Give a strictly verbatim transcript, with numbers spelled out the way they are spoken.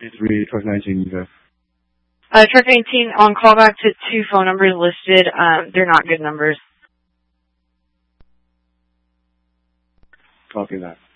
three, truck nineteen, you go. Uh, truck nineteen, on callback to two phone numbers listed. Um, they're not good numbers. Copy that.